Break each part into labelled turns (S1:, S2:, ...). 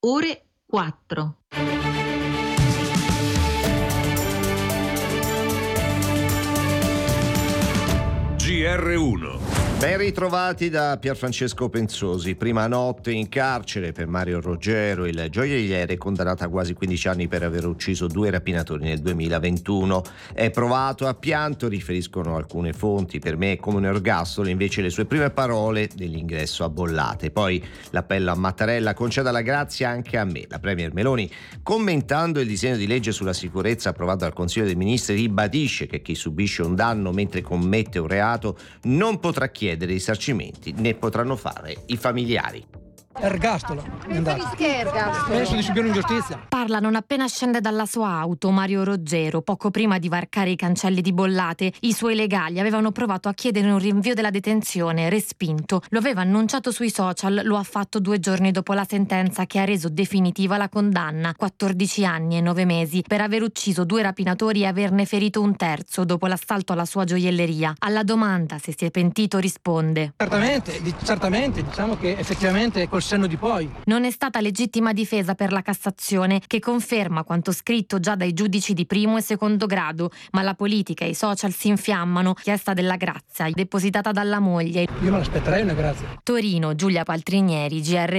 S1: ore 4.
S2: GR1.
S3: Ben ritrovati da Pierfrancesco Penzosi. Prima notte in carcere per Mario Roggero, il gioielliere condannato a quasi 15 anni per aver ucciso 2 rapinatori nel 2021. È provato a pianto, riferiscono alcune fonti. Per me è come un ergastolo, invece le sue prime parole dell'ingresso a bollate. Poi l'appello a Mattarella: conceda la grazia anche a me. La premier Meloni, commentando il disegno di legge sulla sicurezza approvato dal Consiglio dei Ministri, ribadisce che chi subisce un danno mentre commette un reato non potrà chiedere risarcimenti, né potranno fare i familiari.
S4: Ergastolo. Penso di subire un'ingiustizia.
S5: Parla non appena scende dalla sua auto Mario Roggero. Poco prima di varcare i cancelli di Bollate, i suoi legali avevano provato a chiedere un rinvio della detenzione, respinto. Lo aveva annunciato sui social, lo ha fatto 2 giorni dopo la sentenza che ha reso definitiva la condanna, 14 anni e 9 mesi, per aver ucciso 2 rapinatori e averne ferito un terzo dopo l'assalto alla sua gioielleria. Alla domanda se si è pentito risponde:
S4: Certamente, diciamo che effettivamente col senno di poi.
S5: Non è stata legittima difesa per la Cassazione, che conferma quanto scritto già dai giudici di primo e secondo grado, ma la politica e i social si infiammano. Chiesta della grazia, depositata dalla moglie.
S4: Io me l'aspetterei una grazia.
S5: Torino, Giulia Paltrinieri,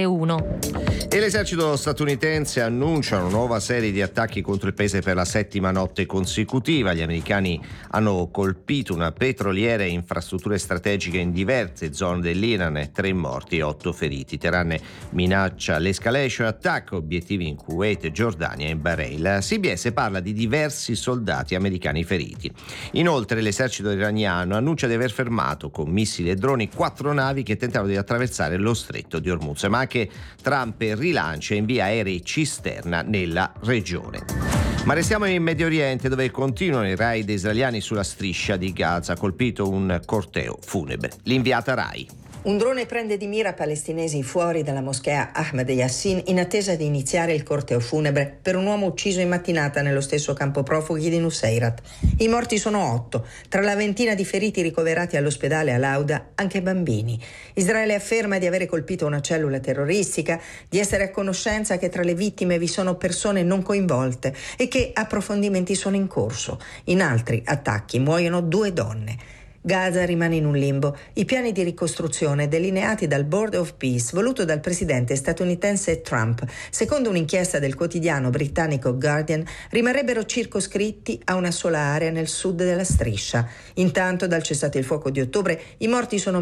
S5: GR1.
S3: E l'esercito statunitense annuncia una nuova serie di attacchi contro il paese per la 7ª notte consecutiva. Gli americani hanno colpito una petroliera e infrastrutture strategiche in diverse zone dell'Iran, 3 morti e 8 feriti. Teheran minaccia l'escalation, attacca obiettivi in Kuwait, Giordania e Bahrain. La CBS parla di diversi soldati americani feriti. Inoltre l'esercito iraniano annuncia di aver fermato con missili e droni 4 navi che tentavano di attraversare lo stretto di Hormuz, ma anche Trump rilancia e invia aerei cisterna nella regione. Ma restiamo in Medio Oriente, dove continuano i raid israeliani sulla striscia di Gaza, colpito un corteo funebre. L'inviata Rai.
S6: Un drone prende di mira palestinesi fuori dalla moschea Ahmed Yassin in attesa di iniziare il corteo funebre per un uomo ucciso in mattinata nello stesso campo profughi di Nuseirat. I morti sono 8, tra la ventina di feriti ricoverati all'ospedale Al-Auda, anche bambini. Israele afferma di avere colpito una cellula terroristica, di essere a conoscenza che tra le vittime vi sono persone non coinvolte e che approfondimenti sono in corso. In altri attacchi muoiono 2 donne. Gaza rimane in un limbo. I piani di ricostruzione delineati dal Board of Peace, voluto dal presidente statunitense Trump, secondo un'inchiesta del quotidiano britannico Guardian, rimarrebbero circoscritti a una sola area nel sud della striscia. Intanto, dal cessate il fuoco di ottobre, i morti sono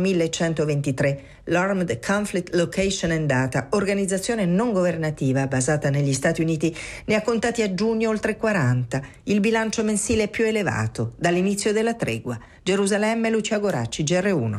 S6: 1123. L'Armed Conflict Location and Data, organizzazione non governativa basata negli Stati Uniti, ne ha contati a giugno oltre 40. Il bilancio mensile più elevato dall'inizio della tregua. Gerusalemme, Lucia Goracci, GR1.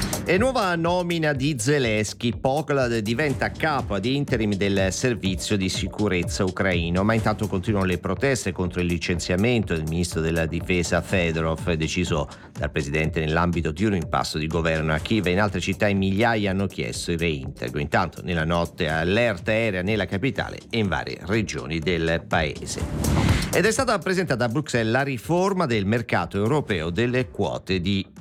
S3: E nuova nomina di Zelensky. Poglad diventa capo ad interim del servizio di sicurezza ucraino, ma intanto continuano le proteste contro il licenziamento del ministro della difesa Fedorov, deciso dal presidente nell'ambito di un impasto di governo a Kiev. In altre città migliaia hanno chiesto il reintegro. Intanto nella notte allerta aerea nella capitale e in varie regioni del paese. Ed è stata presentata a Bruxelles la riforma del mercato europeo delle quote di